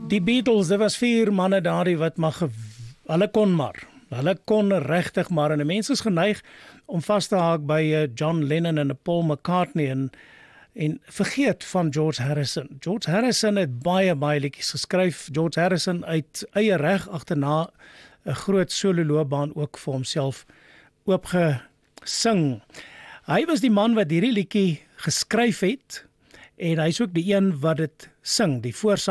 Die Beatles, dit was 4 manne daardie wat hulle kon regtig maar, en die mense is geneig om vas te haak by John Lennon en Paul McCartney en vergeet van George Harrison. George Harrison het baie liedjies geskryf. George Harrison uit eie reg agterna 'n groot sololoopbaan ook vir homself oopgesing. Hy was die man wat hierdie liedjie geskryf het en hy's ook die een wat dit sing, die